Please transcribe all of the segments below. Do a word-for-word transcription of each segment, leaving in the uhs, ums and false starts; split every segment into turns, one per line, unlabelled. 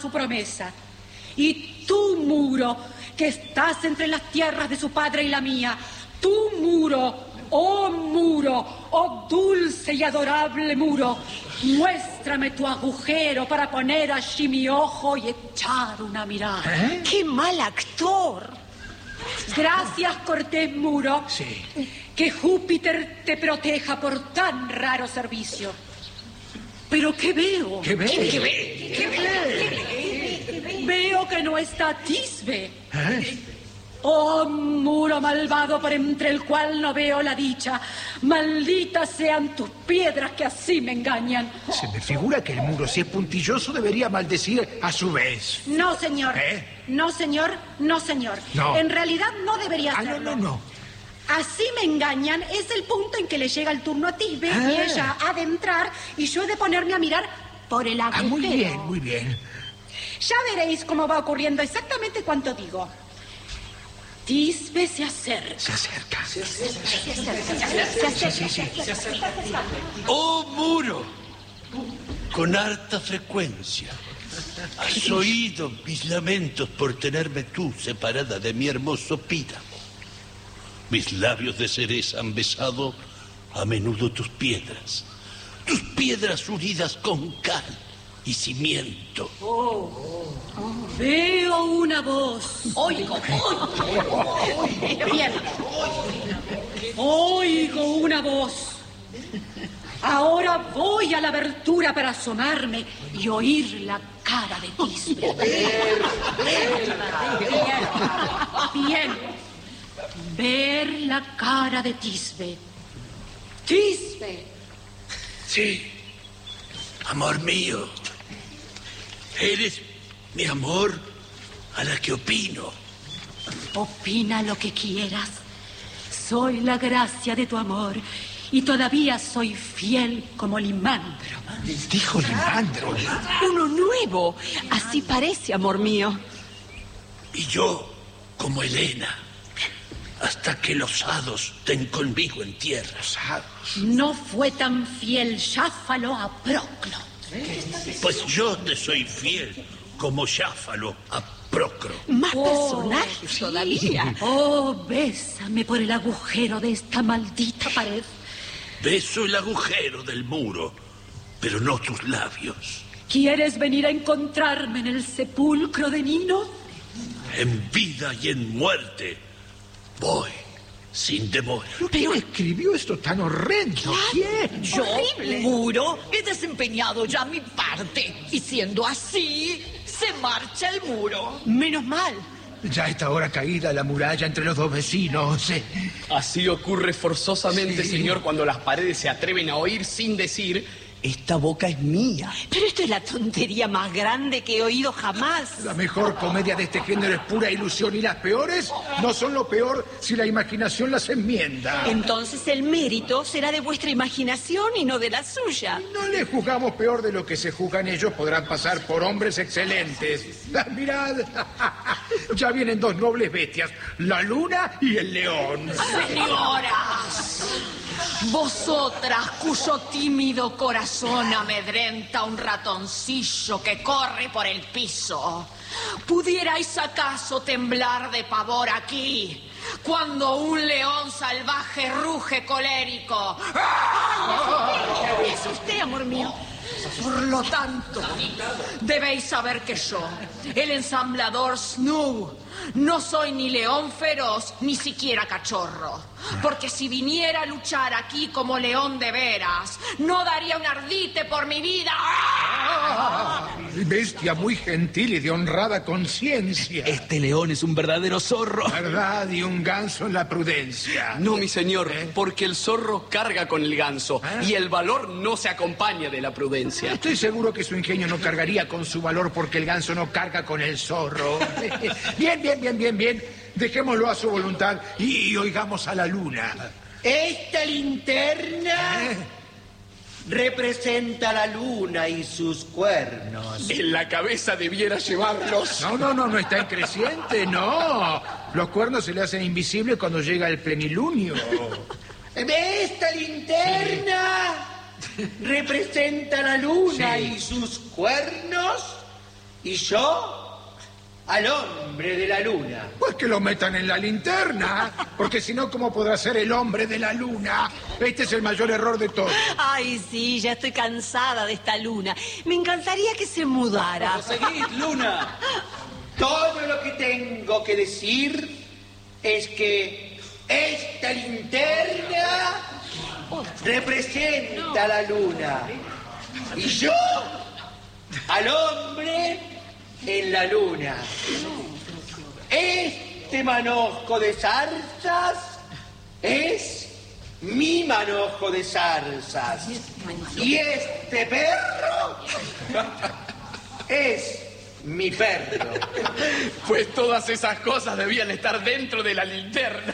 su promesa. Y tú, muro, que estás entre las tierras de su padre y la mía, tú, muro, oh muro, oh dulce y adorable muro, muéstrame tu agujero para poner allí mi ojo y echar una mirada.
¿Eh?
¡Qué mal actor!
Gracias, cortés muro.
Sí.
Que Júpiter te proteja por tan raro servicio. ¿Pero qué veo?
¿Qué ve?
¿Qué ve? ¿Qué ve?
Veo que no está Tisbe.
¿Eh?
Oh, muro malvado por entre el cual no veo la dicha. Malditas sean tus piedras que así me engañan.
Se me figura que el muro, si es puntilloso, debería maldecir a su vez.
No, señor.
¿Eh?
No, señor. No, señor.
No.
En realidad no debería
Ah, no,
hacerlo.
no, no.
Así me engañan es el punto en que le llega el turno a Tisbe
Ah.
y ella ha de entrar y yo he de ponerme a mirar por el agujero.
Ah, muy bien, muy bien.
Ya veréis cómo va ocurriendo exactamente cuanto digo. Tisbe se acerca.
Se acerca.
Se acerca.
Sí, sí, sí.
¡Oh, muro! Con harta frecuencia. Has oído mis lamentos por tenerme tú separada de mi hermoso Píramo. Mis labios de cereza han besado a menudo tus piedras. Tus piedras unidas con cal y cimiento.
Oh, oh, veo una voz.
Oigo, oigo.
Bien. Oigo una voz. Ahora voy a la abertura para asomarme y oír la cara de Tisbe. Bien. Bien. Ver la cara de Tisbe. Tisbe.
Sí, amor mío. Eres mi amor a la que opino.
Opina lo que quieras. Soy la gracia de tu amor y todavía soy fiel como Limandro.
Dijo Limandro.
Uno nuevo. Así parece, amor mío.
Y yo como Helena, hasta que los hados den conmigo en tierra.
No fue tan fiel Jáfalo a Proclo.
Pues yo te soy fiel como Jáfalo a Procro.
Más
Oh,
personajes todavía.
Oh, bésame por el agujero de esta maldita pared.
Beso el agujero del muro, pero no tus labios.
¿Quieres venir a encontrarme en el sepulcro de Nino?
En vida y en muerte voy sin demora.
¿Quién escribió esto tan horrendo? ¿Quién?
Yo, muro, he desempeñado ya mi parte. Y siendo así, se marcha el muro.
Menos mal.
Ya está ahora caída la muralla entre los dos vecinos. eh.
Así ocurre forzosamente,
Sí.
señor, cuando las paredes se atreven a oír sin decir: esta boca es mía.
Pero esto es la tontería más grande que he oído jamás.
La mejor comedia de este género es pura ilusión y las peores no son lo peor si la imaginación las enmienda.
Entonces el mérito será de vuestra imaginación y no de la suya.
No les juzgamos peor de lo que se juzgan ellos, podrán pasar por hombres excelentes. Ah, mirad, ya vienen dos nobles bestias, la luna y el león.
Señoras, vosotras cuyo tímido corazón amedrenta un ratoncillo que corre por el piso, ¿pudierais acaso temblar de pavor aquí cuando un león salvaje ruge colérico?
Es usted, amor mío.
Por lo tanto, debéis saber que yo, el ensamblador Snoo, no soy ni león feroz ni siquiera cachorro. Porque si viniera a luchar aquí como león de veras, no daría un ardite por mi vida.
Bestia muy gentil y de honrada conciencia.
Este león es un verdadero zorro.
Verdad y un ganso en la prudencia.
No, mi señor, porque el zorro carga con el ganso
¿Eh?
y el valor no se acompaña de la prudencia.
Estoy seguro que su ingenio no cargaría con su valor porque el ganso no carga con el zorro. Bien, bien, bien, bien, bien. Dejémoslo a su voluntad y oigamos a la luna.
Esta linterna
¿Eh?
representa la luna y sus cuernos.
En la cabeza debiera llevarlos.
No, no, no, no está en creciente, no. Los cuernos se le hacen invisibles cuando llega el plenilunio.
Esta linterna representa la luna
Sí.
y sus cuernos Y yo, al hombre de la luna.
Pues que lo metan en la linterna, porque si no, ¿cómo podrá ser el hombre de la luna? Este es el mayor error de todos.
Ay, sí, ya estoy cansada de esta luna. Me encantaría que se mudara.
Seguid, luna.
Todo lo que tengo que decir es que esta linterna representa a la luna. Y yo, al hombre en la luna. Este manojo de zarzas es mi manojo de zarzas. Y este perro es mi perro.
Pues todas esas cosas debían estar dentro de la linterna.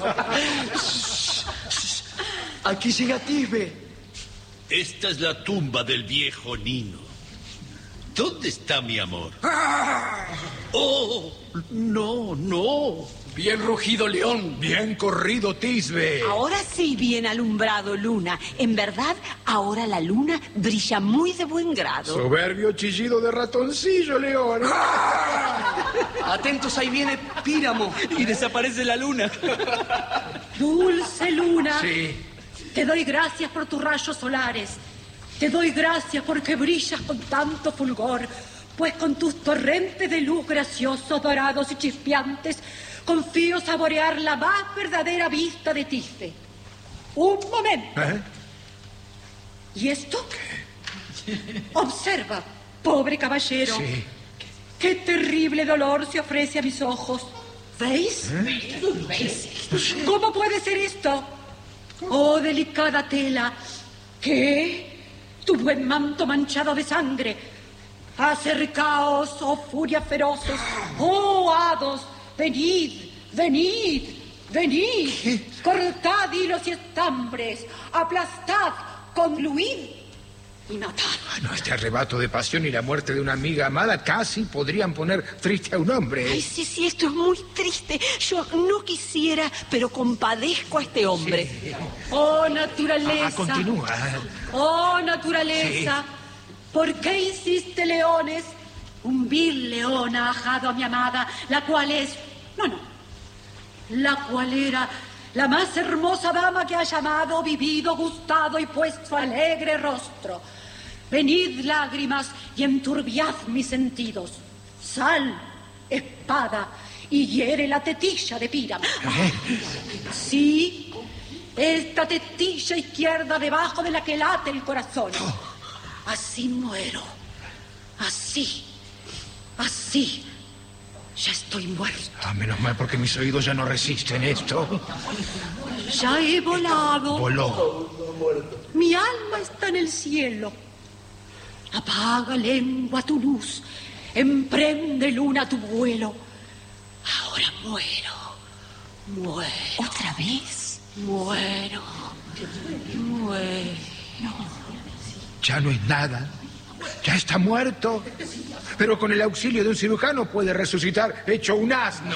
Aquí llega Tisbe.
Esta es la tumba del viejo Nino. ¿Dónde está mi amor? Oh, no, no.
Bien rugido, león.
Bien corrido, Tisbe.
Ahora sí, bien alumbrado, luna. En verdad, ahora la luna brilla muy de buen grado.
Soberbio chillido de ratoncillo, León.
Atentos, ahí viene Píramo y desaparece la luna.
Dulce luna.
Sí.
Te doy gracias por tus rayos solares. Te doy gracias porque brillas con tanto fulgor, pues con tus torrentes de luz graciosos, dorados y chispeantes, confío saborear la más verdadera vista de Tisbe. Un momento.
¿Eh?
¿Y esto? Observa, pobre caballero.
Sí.
Qué terrible dolor se ofrece a mis ojos. ¿Veis? ¿Cómo puede ser esto? Oh, delicada tela. ¿Qué? Tu buen manto manchado de sangre. Acercaos, oh furias feroces. Oh, hados, venid, venid, venid. Cortad hilos y estambres. Aplastad, concluid y matad.
Ah, no, este arrebato de pasión y la muerte de una amiga amada casi podrían poner triste a un hombre.
Ay, sí, sí, esto es muy triste. Yo no quisiera, pero compadezco a este hombre.
Sí.
Oh, naturaleza.
Ah, continúa.
Oh, naturaleza. ¿Por qué hiciste leones? Un vil león ha ajado a mi amada, la cual es... No, no. La cual era la más hermosa dama que ha llamado, vivido, gustado y puesto alegre rostro. Venid, lágrimas, y enturbiad mis sentidos. Sal, espada, y hiere la tetilla de Píramo. Sí, esta tetilla izquierda debajo de la que late el corazón. Así muero. Así. Así. Ya estoy muerto.
Ah, menos mal porque mis oídos ya no resisten esto.
Ya he volado.
Voló.
Mi alma está en el cielo. Apaga, lengua, tu luz. Emprende, luna, tu vuelo. Ahora muero. Muero.
¿Otra vez?
Muero. Muero.
Ya no es nada. Ya está muerto. Pero con el auxilio de un cirujano puede resucitar hecho un asno.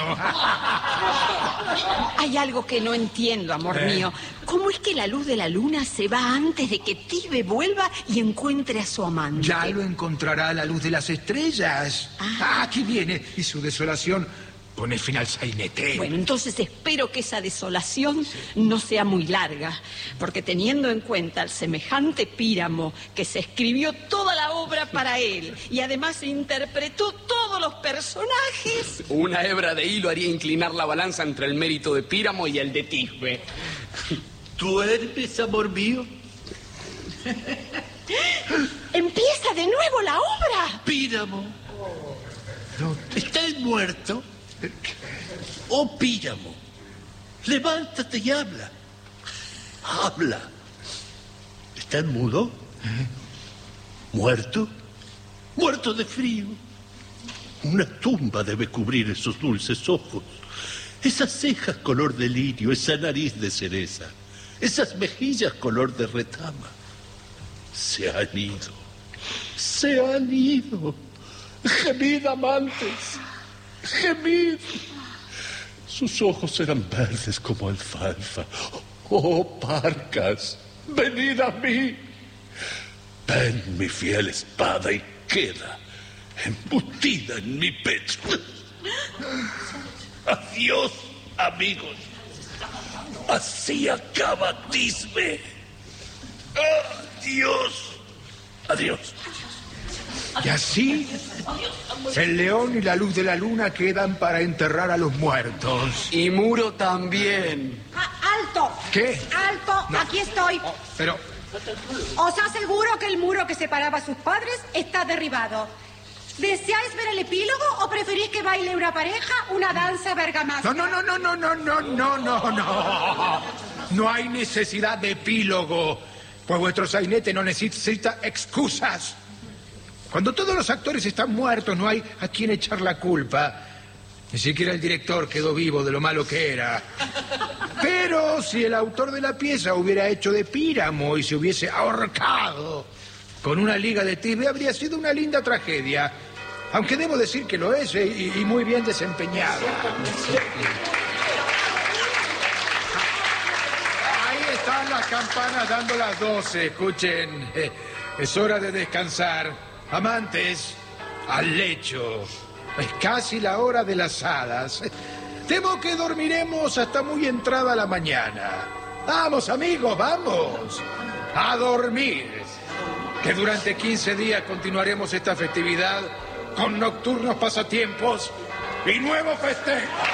Hay algo que no entiendo, amor
¿Eh?
mío. ¿Cómo es que la luz de la luna se va antes de que Tisbe vuelva y encuentre a su amante?
Ya lo encontrará a la luz de las estrellas.
Ah.
Ah, aquí viene. Y su desolación pone fin al sainete.
Bueno, entonces espero que esa desolación no sea muy larga, porque teniendo en cuenta el semejante Píramo que se escribió toda la obra para él y además interpretó todos los personajes.
Una hebra de hilo haría inclinar la balanza entre el mérito de Píramo y el de Tisbe.
¿Duermes, amor mío?
¡Empieza de nuevo la obra!
Píramo. ¿Estás muerto? Oh, Píramo, levántate y habla. Habla. ¿Estás mudo? ¿Muerto? Muerto de frío. Una tumba debe cubrir esos dulces ojos, esas cejas color de lirio, esa nariz de cereza, esas mejillas color de retama. Se han ido. Se han ido. Gemid, amantes. Gemid. Sus ojos eran verdes como alfalfa. Oh, parcas, venid a mí. Ven, mi fiel espada, y queda embutida en mi pecho. Adiós, amigos. Así acaba Tisbe. Adiós. Adiós.
Y así, el león y la luz de la luna quedan para enterrar a los muertos.
Y Muro también.
Ah, ¡alto!
¿Qué?
¡Alto!
No.
Aquí estoy.
Oh, pero,
Os aseguro que el muro que separaba a sus padres está derribado. ¿Deseáis ver el epílogo o preferís que baile una pareja una danza bergamasca?
no, no, no, no, no, no, no, no, no. No hay necesidad de epílogo, pues vuestro sainete no necesita excusas. Cuando todos los actores están muertos, no hay a quien echar la culpa. Ni siquiera el director quedó vivo de lo malo que era. Pero si el autor de la pieza hubiera hecho de Píramo y se hubiese ahorcado con una liga de Tisbe, habría sido una linda tragedia. Aunque debo decir que lo es, y, y muy bien desempeñada. Ahí están las campanas dando las doce. Escuchen, es hora de descansar. Amantes, al lecho. Es casi la hora de las hadas. Temo que dormiremos hasta muy entrada la mañana. Vamos, amigos, vamos. A dormir. Que durante quince días continuaremos esta festividad con nocturnos pasatiempos y nuevos festejos.